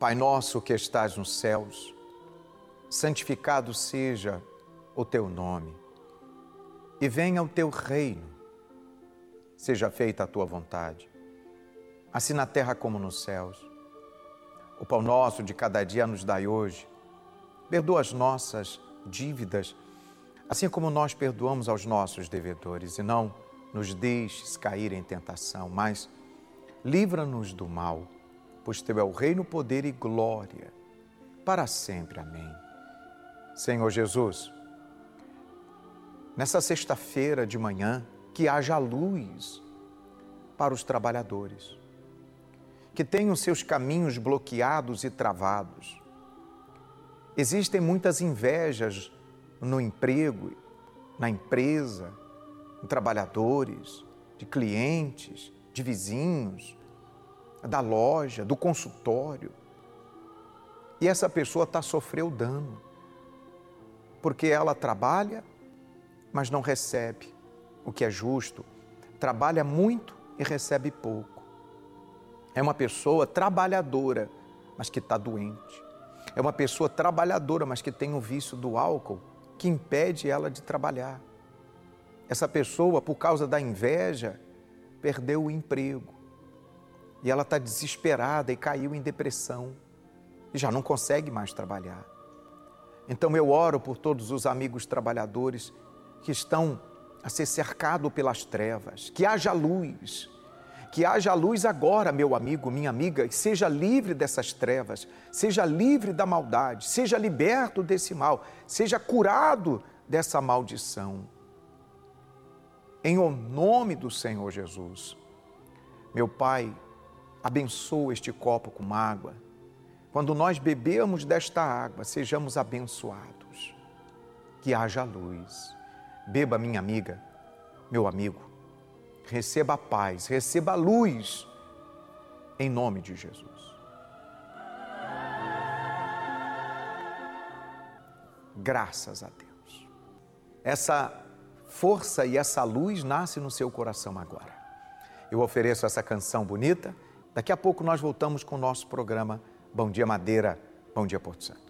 Pai nosso que estás nos céus, santificado seja o teu nome e venha o teu reino. Seja feita a tua vontade, assim na terra como nos céus. O pão nosso de cada dia nos dai hoje. Perdoa as nossas dívidas, assim como nós perdoamos aos nossos devedores. E não nos deixes cair em tentação, mas livra-nos do mal, pois teu é o reino, o poder e glória, para sempre. Amém. Senhor Jesus, nessa sexta-feira de manhã, que haja luz para os trabalhadores, que tenham seus caminhos bloqueados e travados. Existem muitas invejas no emprego, na empresa, em trabalhadores, de clientes, de vizinhos, da loja, do consultório. E essa pessoa sofreu dano, porque ela trabalha, mas não recebe o que é justo, trabalha muito e recebe pouco. É uma pessoa trabalhadora, mas que está doente. É uma pessoa trabalhadora, mas que tem o vício do álcool, que impede ela de trabalhar. Essa pessoa, por causa da inveja, perdeu o emprego. E ela está desesperada e caiu em depressão. E já não consegue mais trabalhar. Então eu oro por todos os amigos trabalhadores que estão a ser cercados pelas trevas. Que haja luz. Que haja luz agora, meu amigo, minha amiga, e seja livre dessas trevas, seja livre da maldade, seja liberto desse mal, seja curado dessa maldição. Em o nome do Senhor Jesus. Meu Pai, abençoa este copo com água. Quando nós bebemos desta água, sejamos abençoados. Que haja luz. Beba, minha amiga, meu amigo. Receba a paz, receba a luz, em nome de Jesus. Graças a Deus. Essa força e essa luz nasce no seu coração agora. Eu ofereço essa canção bonita. Daqui a pouco nós voltamos com o nosso programa Bom Dia Madeira, Bom Dia Porto Santo.